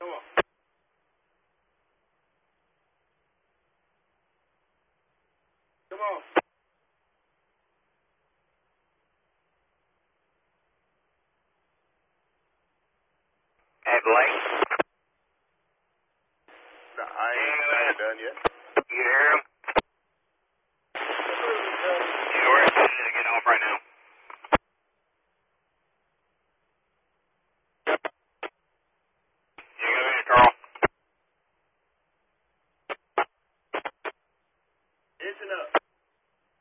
Come on. Come on. Hey, Blake. No, I ain't done yet. You hear him?